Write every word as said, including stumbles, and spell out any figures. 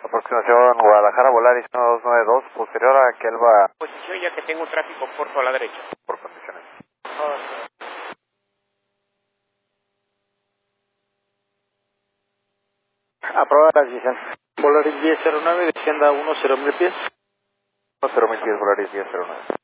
Aproximación Guadalajara, Volaris uno dos nueve dos, posterior a Kelva. Posición ya que tengo tráfico corto a la derecha. Por condiciones. Aprobada la decisión. Volaris diez cero nueve, descienda uno cero mil pies. uno cero mil pies, Volaris diez cero nueve.